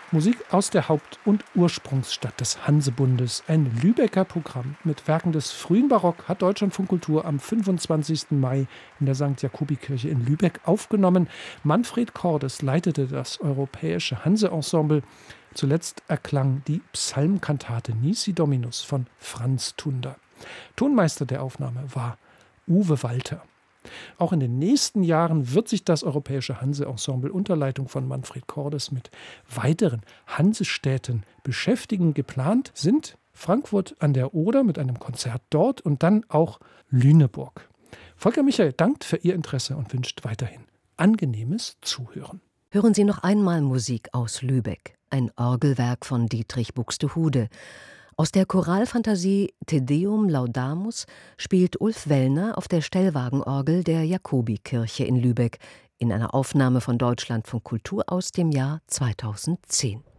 Musik aus der Haupt- und Ursprungsstadt des Hansebundes. Ein Lübecker Programm mit Werken des frühen Barock hat Deutschlandfunk Kultur am 25. Mai in der St. Jakobikirche in Lübeck aufgenommen. Manfred Cordes leitete das europäische Hanse-Ensemble. Zuletzt erklang die Psalmkantate Nisi Dominus von Franz Tunder. Tonmeister der Aufnahme war Uwe Walter. Auch in den nächsten Jahren wird sich das europäische Hanse-Ensemble unter Leitung von Manfred Cordes mit weiteren Hansestädten beschäftigen. Geplant sind Frankfurt an der Oder mit einem Konzert dort und dann auch Lüneburg. Volker Michael dankt für Ihr Interesse und wünscht weiterhin angenehmes Zuhören. Hören Sie noch einmal Musik aus Lübeck, ein Orgelwerk von Dietrich Buxtehude. Aus der Choralfantasie Te Deum Laudamus spielt Ulf Wellner auf der Stellwagenorgel der Jakobikirche in Lübeck in einer Aufnahme von Deutschlandfunk Kultur aus dem Jahr 2010.